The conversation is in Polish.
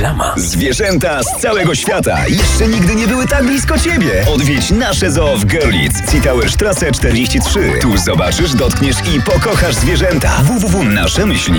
Reklama. Zwierzęta z całego świata jeszcze nigdy nie były tak blisko Ciebie. Odwiedź nasze zoo w Görlitz, Zietauerstraße 43. Tu zobaczysz, dotkniesz i pokochasz zwierzęta. www.nasze-.